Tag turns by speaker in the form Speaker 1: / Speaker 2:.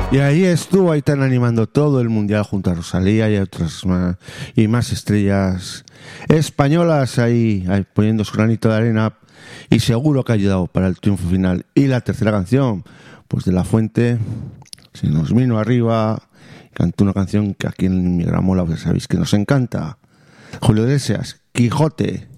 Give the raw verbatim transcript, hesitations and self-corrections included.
Speaker 1: Y ahí estuvo Aitana animando todo el mundial junto a Rosalía y a otras más, y más estrellas españolas ahí, ahí poniendo su granito de arena, y seguro que ha ayudado para el triunfo final. Y la tercera canción, pues De La Fuente se nos vino arriba, cantó una canción que aquí en mi Gramola pues sabéis que nos encanta, Julio Iglesias, Quijote.